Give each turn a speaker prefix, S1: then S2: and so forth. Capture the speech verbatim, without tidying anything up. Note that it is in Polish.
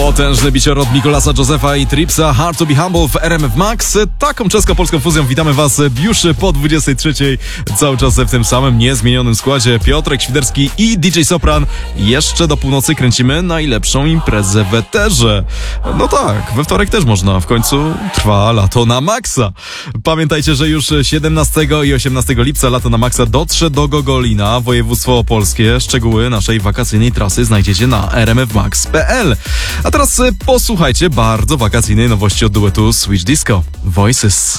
S1: Potężny bicior od Nicolasa Josefa i Tripsa, Hard to be Humble w R M F Max. Taką czesko-polską fuzją witamy Was już po dwudziestej trzeciej. Cały czas w tym samym niezmienionym składzie. Piotrek Świderski i D J Sopran. Jeszcze do północy kręcimy najlepszą imprezę w eterze. No tak, we wtorek też można. W końcu trwa lato na maksa. Pamiętajcie, że już siedemnastego i osiemnastego lipca lato na maksa dotrze do Gogolina, województwo opolskie. Szczegóły naszej wakacyjnej trasy znajdziecie na r m f max kropka p l. A teraz posłuchajcie bardzo wakacyjnej nowości od duetu Switch Disco. Voices.